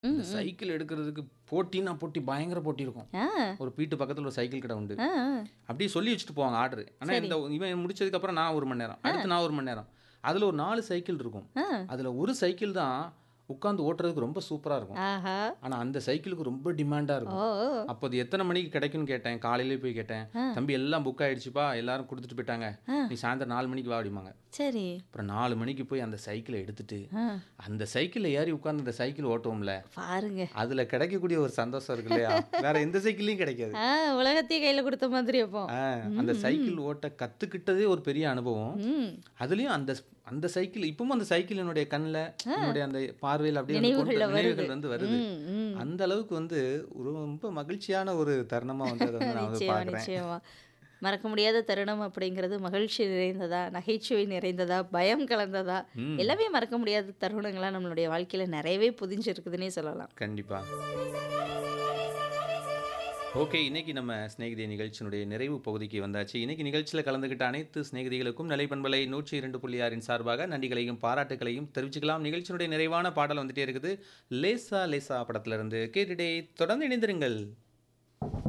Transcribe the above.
ம், இந்த ம். சைக்கிள் எடுக்கிறதுக்கு போட்டின்னா போட்டி, பயங்கர போட்டி இருக்கும். ஆ, ஒரு வீட்டு பக்கத்துல ஒரு சைக்கிள் கடை உண்டு. ஆ, ஆ. அப்படியே சொல்லி வச்சுட்டு போவாங்க ஆர்டரு. ஆனா சரி. இந்த இவன் முடிச்சதுக்கப்புறம் நான் 1 மணி நேரம், ஆ, அடுத்து நான் 1 மணி நேரம். அதுல ஒரு 4 சைக்கிள் இருக்கும். ஆ. அதுல ஒரு சைக்கிள் தான் உட்காந்து ஓட்டுறதுக்கு ரொம்ப சூப்பரா இருக்கும். ஆஹா! ஆனா அந்த சைக்கிளுக்கு ரொம்ப டிமாண்டா ஓ! இருக்கும். அப்போ அது எத்தனை மணிக்கு கிடைக்கும்னு கேட்டேன். காலையிலேயே போய் கேட்டேன். ஆ, "தம்பி எல்லாம் புக் ஆயிடுச்சுப்பா, எல்லாரும் குடுத்துட்டு போயிட்டாங்க. ஆ. நீ சாயந்தரம் 4 மணிக்கு வா" அப்படிம்பாங்க. சரி. அப்புறம் 4 மணிக்கு போய் அந்த சைக்கிள எடுத்துட்டு, ஆ. அந்த சைக்கிள்ல ஏறி உட்கார்ந்து அந்த சைக்கிள் ஓட்டுவோம்ல, பாருங்க. அதுல கிடைக்கக்கூடிய ஒரு சந்தோஷம் இருக்கு இல்லையா? வேற எந்த சைக்கிள்லயும் கிடைக்காது. ஆ, உலகத்தையே கையில குடுத்த மாதிரி அப்போ. ஆ, அந்த ம், ம், சைக்கிள் ஓட்ட கத்துக்கிட்டதே ஒரு பெரிய அனுபவம். ம். அதுலயும் அந்த சைக்கிள் இப்பவும் அந்த சைக்கிள் என்னுடைய கண்ல, என்னுடைய அந்த பார்வையில அப்படியே வந்து நினைவுகள்ல வருது. நினைவுகள் வந்து வருது. ம், ம். அந்த அளவுக்கு வந்து ரொம்ப மகிழ்ச்சியான ஒரு தருணமா வந்து அத வந்து நான் வந்து நிச்சயமா, பார்க்குறேன். நிச்சயமா. மறக்க முடியாத தருணம் அப்படிங்கிறது மகிழ்ச்சி நிறைந்ததா, நகைச்சுவை நிறைந்ததா, பயம் கலந்ததா, ம். எல்லாமே மறக்க முடியாத தருணங்களா நம்மளுடைய வாழ்க்கையில நிறையவே புதிஞ்சிருக்குதுன்னே சொல்லலாம். கண்டிப்பா. ஓகே. இன்னைக்கு நம்ம சிநேகிதி நிகழ்ச்சியினுடைய நிறைவு பகுதிக்கு வந்தாச்சு. இன்னைக்கு நிகழ்ச்சியில கலந்துக்கிட்ட அனைத்து சிநேகிதிகளுக்கும் நிலைப்பண்பலை 102.6 சார்பாக நன்றிகளையும், பாராட்டுக்களையும் தெரிவிச்சுக்கலாம். நிகழ்ச்சியினுடைய நிறைவான பாடல் வந்துட்டே இருக்குது. லேசா லேசா படத்திலிருந்து கேட்டுட்டே தொடர்ந்து இணைந்திருங்கள்.